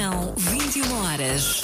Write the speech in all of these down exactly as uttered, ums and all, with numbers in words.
São vinte e uma horas.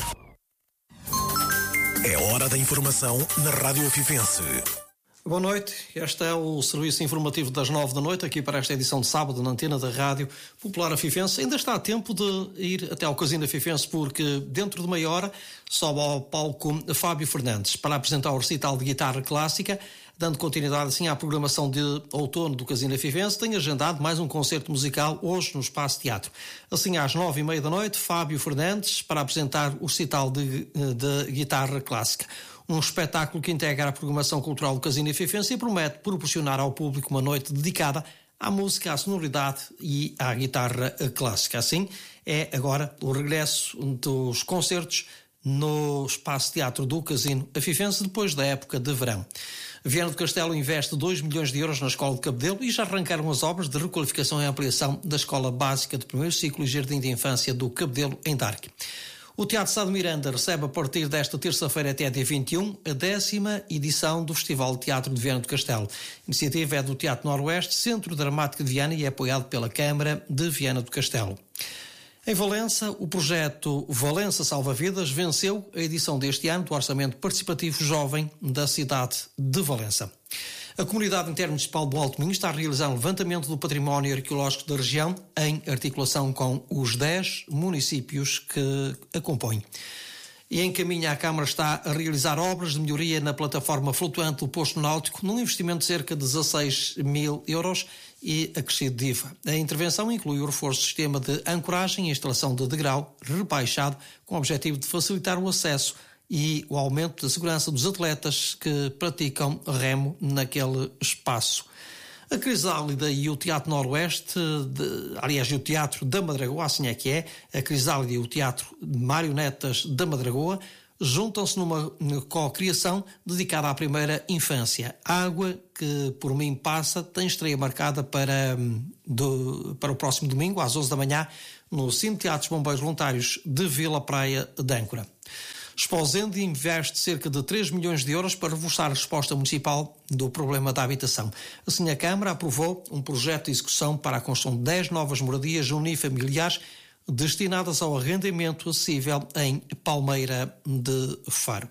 É hora da informação na Rádio Afifense. Boa noite, este é o serviço informativo das nove da noite, aqui para esta edição de sábado na antena da Rádio Popular Afifense. Ainda está a tempo de ir até ao Casino Afifense, porque dentro de meia hora sobe ao palco Fábio Fernandes para apresentar o recital de guitarra clássica, dando continuidade assim à programação de outono do Casino Afifense. Tem agendado mais um concerto musical hoje no Espaço Teatro. Assim, às nove e meia da noite, Fábio Fernandes para apresentar o recital de, de guitarra clássica. Um espetáculo que integra a programação cultural do Casino Afifense e promete proporcionar ao público uma noite dedicada à música, à sonoridade e à guitarra clássica. Assim, é agora o regresso dos concertos no Espaço Teatro do Casino Afifense depois da época de verão. Viana do Castelo investe dois milhões de euros na Escola de Cabedelo e já arrancaram as obras de requalificação e ampliação da Escola Básica de Primeiro Ciclo e Jardim de Infância do Cabedelo, em Darque. O Teatro Sá de Miranda recebe a partir desta terça-feira até dia vinte e um a décima edição do Festival de Teatro de Viana do Castelo. A iniciativa é do Teatro Noroeste, Centro Dramático de Viana, e é apoiado pela Câmara de Viana do Castelo. Em Valença, o projeto Valença Salva Vidas venceu a edição deste ano do Orçamento Participativo Jovem da cidade de Valença. A Comunidade Intermunicipal do Alto Minho está a realizar um levantamento do património arqueológico da região em articulação com os dez municípios que a compõem. E em caminho à Câmara está a realizar obras de melhoria na plataforma flutuante do posto náutico, num investimento de cerca de dezasseis mil euros e acrescido de I V A. A intervenção inclui o reforço do sistema de ancoragem e instalação de degrau rebaixado, com o objetivo de facilitar o acesso e o aumento da segurança dos atletas que praticam remo naquele espaço. A Crisálida e o Teatro Noroeste, de, aliás, o Teatro da Madragoa, assim é que é, a Crisálida e o Teatro de Marionetas da Madragoa, juntam-se numa co-criação dedicada à primeira infância. Água que por mim passa tem estreia marcada para, do, para o próximo domingo, às onze da manhã, no Cine Teatros Bombeiros Voluntários de Vila Praia de Âncora. Esposende investe cerca de três milhões de euros para reforçar a resposta municipal do problema da habitação. Assim, a Câmara aprovou um projeto de execução para a construção de dez novas moradias unifamiliares destinadas ao arrendamento acessível em Palmeira de Faro.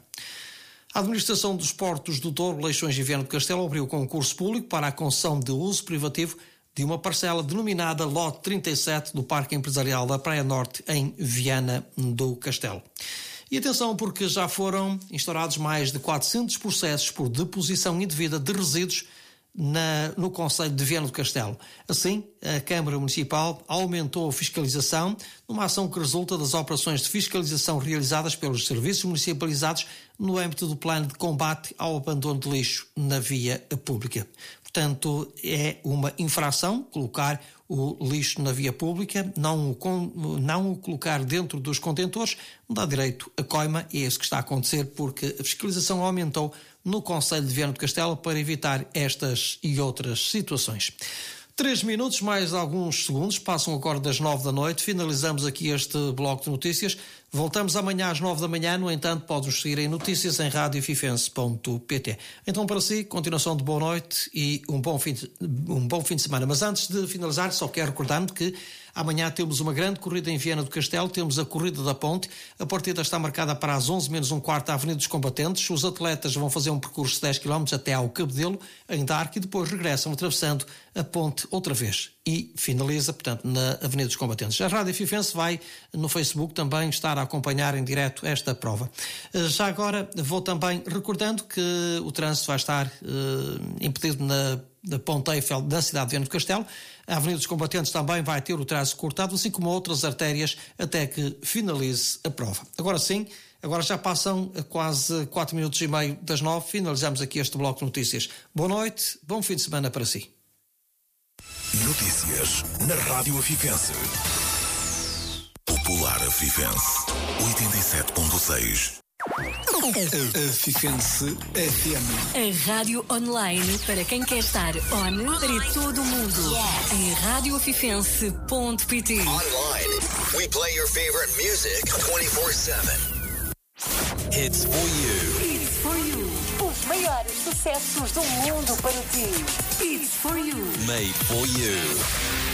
A Administração dos Portos do Douro, Leixões e Viana do Castelo abriu concurso público para a concessão de uso privativo de uma parcela denominada Lote trinta e sete do Parque Empresarial da Praia Norte, em Viana do Castelo. E atenção, porque já foram instaurados mais de quatrocentos processos por deposição indevida de resíduos na, no Concelho de Viana do Castelo. Assim, a Câmara Municipal aumentou a fiscalização numa ação que resulta das operações de fiscalização realizadas pelos serviços municipalizados no âmbito do Plano de Combate ao Abandono de Lixo na Via Pública. Portanto, é uma infração colocar o lixo na via pública, não o, não o colocar dentro dos contentores, não dá direito a coima, e é isso que está a acontecer, porque a fiscalização aumentou no Concelho de Viana do Castelo para evitar estas e outras situações. Três minutos, mais alguns segundos, passam agora das nove da noite, finalizamos aqui este bloco de notícias. Voltamos amanhã às nove da manhã, no entanto, podes seguir em notícias em rádio afifense ponto pt. Então, para si, continuação de boa noite e um bom fim de, um bom fim de semana. Mas antes de finalizar, só quero recordar-me que amanhã temos uma grande corrida em Viana do Castelo, temos a Corrida da Ponte. A partida está marcada para as onze menos um quarto da Avenida dos Combatentes. Os atletas vão fazer um percurso de dez quilómetros até ao Cabedelo, em Darque, e depois regressam atravessando a ponte outra vez e finaliza, portanto, na Avenida dos Combatentes. A Rádio Afifense vai no Facebook também estar a acompanhar em direto esta prova. Já agora vou também recordando que o trânsito vai estar uh, impedido na da Ponte Eiffel da cidade de Viana do Castelo. A Avenida dos Combatentes também vai ter o trânsito cortado, assim como outras artérias, até que finalize a prova. Agora sim, agora já passam quase quatro minutos e meio das nove, finalizamos aqui este bloco de notícias. Boa noite, bom fim de semana para si. Notícias na Rádio Afifense. Popular Afifense oitenta e sete ponto seis. Afifense F M. A rádio online para quem quer estar on para todo o mundo. Yes. Em rádio afifense ponto pt. Online, we play your favorite music twenty-four seven. Hits for you. It's for you. Os maiores sucessos do mundo para ti. It's for you. Made for you.